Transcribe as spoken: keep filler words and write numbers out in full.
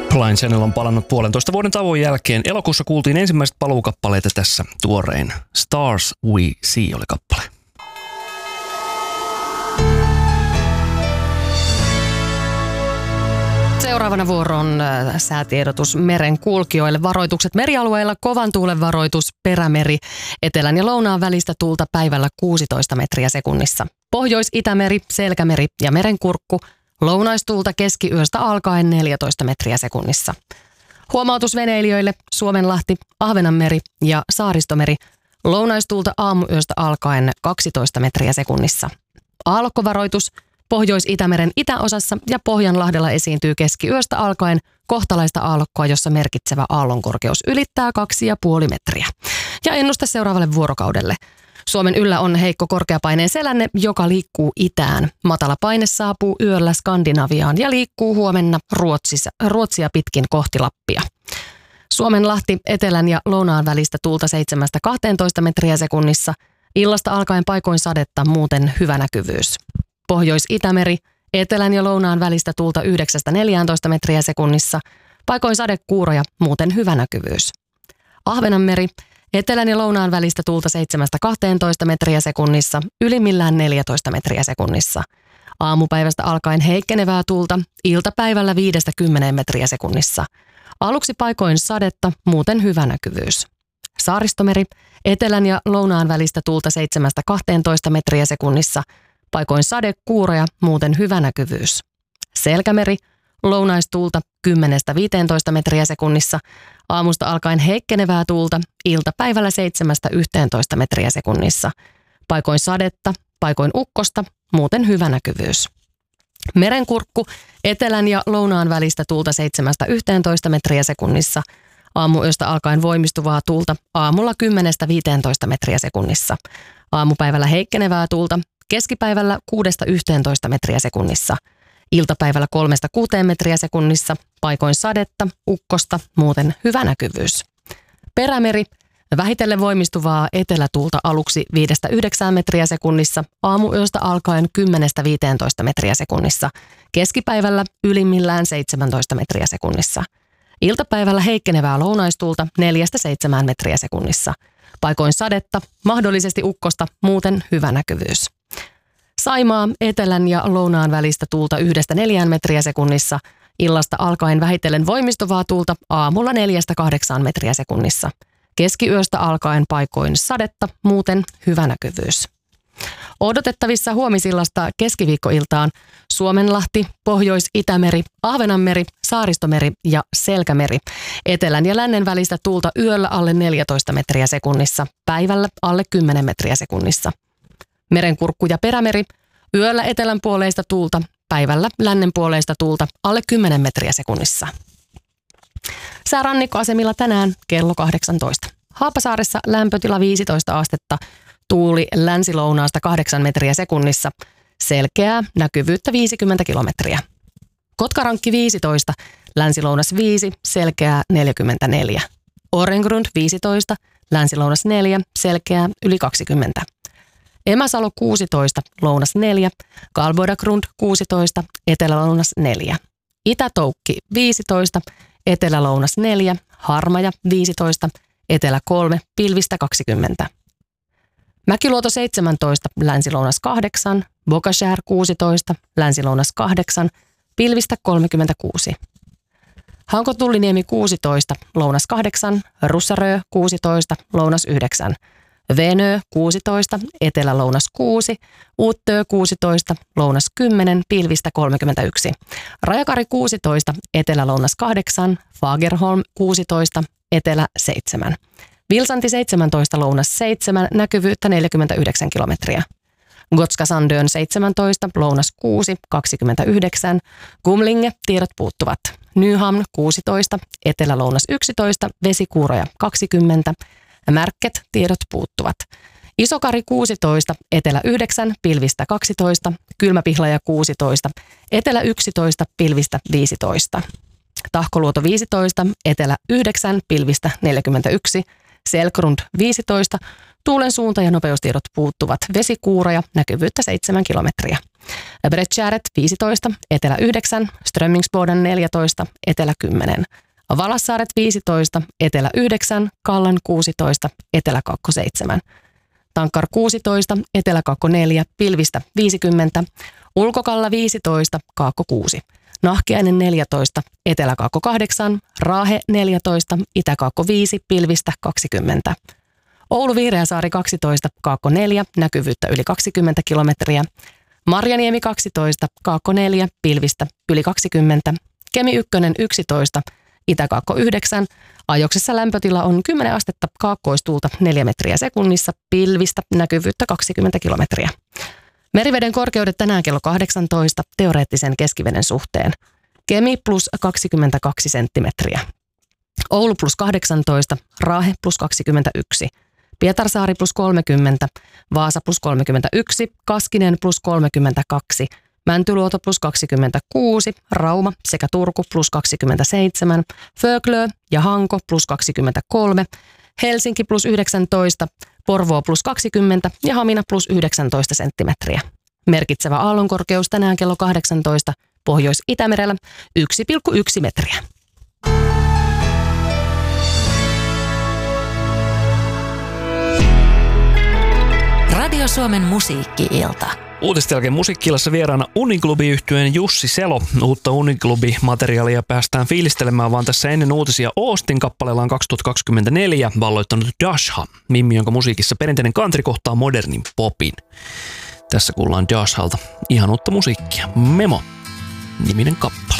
Blind Channel on palannut puolentoista vuoden tauon jälkeen. Elokuussa kuultiin ensimmäiset paluukappaleita, tässä tuorein Stars We See oli kappale. Seuraavana vuoron säätiedotus meren kulkijoille. Varoitukset merialueilla, kovan tuulen varoitus, perämeri, etelän ja lounaan välistä tuulta päivällä kuusitoista metriä sekunnissa. Pohjois-Itämeri, Selkämeri ja Merenkurkku, lounaistuulta keskiyöstä alkaen neljätoista metriä sekunnissa. Huomautus veneilijöille, Suomenlahti, Ahvenanmeri ja Saaristomeri, lounaistuulta aamuyöstä alkaen kaksitoista metriä sekunnissa. Aallokkovaroitus, Pohjois-Itämeren itäosassa ja Pohjanlahdella esiintyy keskiyöstä alkaen kohtalaista aallokkoa, jossa merkitsevä aallonkorkeus ylittää kaksi pilkku viisi metriä. Ja ennuste seuraavalle vuorokaudelle. Suomen yllä on heikko korkeapaineen selänne, joka liikkuu itään. Matala paine saapuu yöllä Skandinaviaan ja liikkuu huomenna Ruotsissa, Ruotsia pitkin kohti Lappia. Suomenlahti, etelän ja lounaan välistä tuulta seitsemästä kahteentoista metriä sekunnissa. Illasta alkaen paikoin sadetta, muuten hyvä näkyvyys. Pohjois-Itämeri, etelän ja lounaan välistä tuulta yhdeksästä neljääntoista metriä sekunnissa. Paikoin sadekuuroja, muuten hyvä näkyvyys. Ahvenanmeri, etelän ja lounaan välistä tuulta seitsemästä kahteentoista metriä sekunnissa, ylimmillään neljätoista metriä sekunnissa. Aamupäivästä alkaen heikkenevää tuulta, iltapäivällä viidestä kymmeneen metriä sekunnissa. Aluksi paikoin sadetta, muuten hyvä näkyvyys. Saaristomeri, etelän ja lounaan välistä tuulta seitsemästä kahteentoista metriä sekunnissa, paikoin sadekuuroja, muuten hyvä näkyvyys. Selkämeri, lounaistuulta kymmenestä viiteentoista metriä sekunnissa, aamusta alkaen heikkenevää tuulta, iltapäivällä seitsemästä yhteentoista metriä sekunnissa. Paikoin sadetta, paikoin ukkosta, muuten hyvä näkyvyys. Merenkurkku, etelän ja lounaan välistä tuulta seitsemästä yhteentoista metriä sekunnissa, aamuyöstä alkaen voimistuvaa tuulta, aamulla kymmenestä viiteentoista metriä sekunnissa. Aamupäivällä heikkenevää tuulta, keskipäivällä kuudesta yhteentoista metriä sekunnissa. Iltapäivällä kolmesta kuuteen metriä sekunnissa, paikoin sadetta, ukkosta, muuten hyvä näkyvyys. Perämeri, vähitellen voimistuvaa etelätuulta aluksi viidestä yhdeksään metriä sekunnissa, aamuyöstä alkaen kymmenestä viiteentoista metriä sekunnissa. Keskipäivällä ylimmillään seitsemäntoista metriä sekunnissa. Iltapäivällä heikkenevää lounaistuulta neljästä seitsemään metriä sekunnissa. Paikoin sadetta, mahdollisesti ukkosta, muuten hyvä näkyvyys. Saimaa, etelän ja lounaan välistä tuulta yhdestä neljään metriä sekunnissa, illasta alkaen vähitellen voimistuvaa tuulta aamulla neljästä kahdeksaan metriä sekunnissa. Keskiyöstä alkaen paikoin sadetta, muuten hyvä näkyvyys. Odotettavissa huomisillasta keskiviikkoiltaan Suomenlahti, Pohjois-Itämeri, Ahvenanmeri, Saaristomeri ja Selkämeri. Etelän ja lännen välistä tuulta yöllä alle neljätoista metriä sekunnissa, päivällä alle kymmenen metriä sekunnissa. Merenkurkku ja perämeri, yöllä etelän puoleista tuulta, päivällä lännen puoleista tuulta alle kymmenen metriä sekunnissa. Sää rannikkoasemilla tänään kello kahdeksantoista. Haapasaaressa lämpötila viisitoista astetta, tuuli länsilounaasta kahdeksan metriä sekunnissa, selkeää näkyvyyttä viisikymmentä kilometriä. Kotkarankki viisitoista, länsilounas viisi, selkeää neljäkymmentäneljä. Orengrund viisitoista, länsilounas neljä, selkeää yli kaksikymmentä. Emäsalo kuusitoista, lounas neljä, Kalbodagrund kuusitoista, etelälounas neljä. Itätoukki viisitoista, etelälounas neljä, Harmaja viisitoista, etelä kolme, pilvistä kaksikymmentä. Mäkiluoto seitsemäntoista, länsilounas kahdeksan, Bokashär kuusitoista, länsilounas kahdeksan, pilvistä kolmekymmentäkuusi. Hanko-Tulliniemi kuusitoista, lounas kahdeksan, Russarö kuusitoista, lounas yhdeksän. Venö kuusitoista, etelä-lounas kuusi, Uuttö kuusitoista, lounas kymmenen, pilvistä kolmekymmentäyksi. Rajakari kuusitoista, etelä-lounas kahdeksan, Fagerholm kuusitoista, etelä seitsemän. Vilsanti seitsemäntoista, lounas seitsemän, näkyvyyttä neljäkymmentäyhdeksän kilometriä. Gotska Sandön seitsemäntoista, lounas kuusi, kaksikymmentäyhdeksän. Kumlinge, tiedot puuttuvat. Nyhamn kuusitoista, etelä-lounas yksitoista, vesikuuroja kaksikymmentä. Märket, tiedot puuttuvat. Isokari kuusitoista, etelä yhdeksän, pilvistä kaksitoista, Kylmäpihlaja kuusitoista, etelä yksitoista, pilvistä viisitoista. Tahkoluoto viisitoista, etelä yhdeksän, pilvistä neljäkymmentäyksi, Selkrund viisitoista, tuulen suunta ja nopeustiedot puuttuvat, vesikuuroja, näkyvyyttä seitsemän kilometriä. Breckäret viisitoista, etelä yhdeksän, Strömmingsboden neljätoista, etelä kymmenen. Valassaaret viisitoista, etelä yhdeksän, Kallan kuusitoista, etelä seitsemän. Tankkar kuusitoista, etelä neljä, pilvistä viisikymmentä, Ulkokalla viisitoista, kaakko kuusi. Nahkiainen neljätoista, etelä kahdeksan, Raahe neljätoista, itä viisi, pilvistä kaksikymmentä. Oulu Vihreäsaari kaksitoista, kaakko neljä, näkyvyyttä yli kaksikymmentä kilometriä. Marjaniemi kaksitoista, kaakko neljä, pilvistä yli kaksikymmentä. Kemi ykkönen yksitoista, itä yhdeksän, ajoksessa lämpötila on kymmenen astetta, kaakkoistuulta neljä metriä sekunnissa, pilvistä näkyvyyttä kaksikymmentä kilometriä. Meriveden korkeudet tänään kello kahdeksantoista teoreettisen keskiveden suhteen. Kemi plus kaksikymmentäkaksi senttimetriä. Oulu plus kahdeksantoista, Raahe plus kaksikymmentäyksi. Pietarsaari plus kolmekymmentä, Vaasa plus kolmekymmentäyksi, Kaskinen plus kolmekymmentäkaksi, Mäntyluoto plus kaksikymmentäkuusi, Rauma sekä Turku plus kaksikymmentäseitsemän, Föglö ja Hanko plus kaksikymmentäkolme, Helsinki plus yhdeksäntoista, Porvoo plus kaksikymmentä ja Hamina plus yhdeksäntoista senttimetriä. Merkitsevä aallonkorkeus tänään kello kahdeksantoista Pohjois-Itämerellä yksi pilkku yksi metriä. Radio Suomen musiikki-ilta. Uutisten jälkeen musiikki-illassa vieraana Uniklubi-yhtyeen Jussi Selo. Uutta Uniklubi-materiaalia päästään fiilistelemään, vaan tässä ennen uutisia Austin kappaleella on kaksituhattakaksikymmentäneljä valloittanut Dasha, mimmi, jonka musiikissa perinteinen country kohtaa modernin popin. Tässä kuullaan Dashalta ihan uutta musiikkia. Memo, niminen kappale.